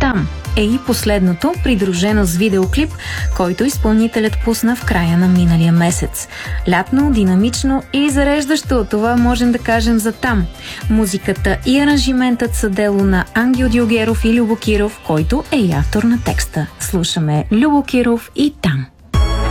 Там е и последното, придружено с видеоклип, който изпълнителят пусна в края на миналия месец. Лятно, динамично и зареждащо, това можем да кажем за Там. Музиката и аранжиментът са дело на Ангел Дюгеров и Любо Киров, който е и автор на текста. Слушаме Любо Киров и Там.